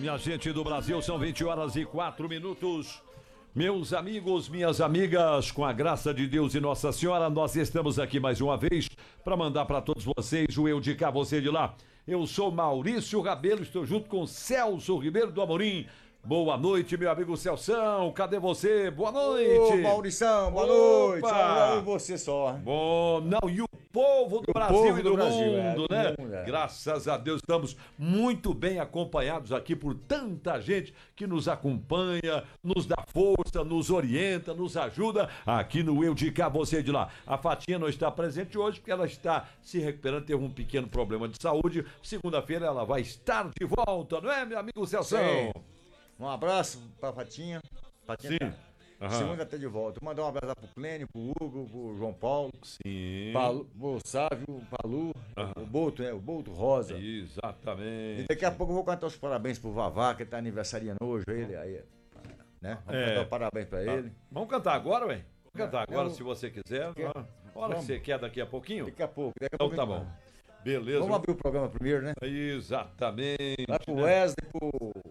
minha gente do Brasil, são 20h04. Meus amigos, minhas amigas, com a graça de Deus e Nossa Senhora, nós estamos aqui mais uma vez para mandar para todos vocês o Eu de Cá, Você de Lá. Eu sou Maurício Rabelo, estou junto com Celso Ribeiro do Amorim. Boa noite, meu amigo Celção, cadê você? Boa noite! Ô, Maurição, boa noite! Olha você só. Bom, não, e o povo do Brasil e do mundo, né? É. Graças a Deus estamos muito bem acompanhados aqui por tanta gente que nos acompanha, nos dá força, nos orienta, nos ajuda aqui no Eu de Cá, Você de Lá. A Fatinha não está presente hoje porque ela está se recuperando, teve um pequeno problema de saúde. Segunda-feira ela vai estar de volta, não é, meu amigo Celção? Sim. Um abraço pra Fatinha. Sim. Tá segunda até de volta. Vou mandar um abraço pro Plênio, pro Hugo, pro João Paulo. Sim. Pro Sávio, Palu, o Boto, né? O Boto Rosa. Exatamente. E daqui a pouco eu vou cantar os parabéns pro Vavá, que tá aniversariando hoje, ele aí, né? Vamos cantar os parabéns pra ele. Vamos cantar agora, ué? Vamos cantar agora, se você quiser. Hora que você quer daqui a pouquinho? Daqui a pouco. Então tá bom. Beleza. Vamos abrir o programa primeiro, né? Exatamente. Vai pro Wesley, pro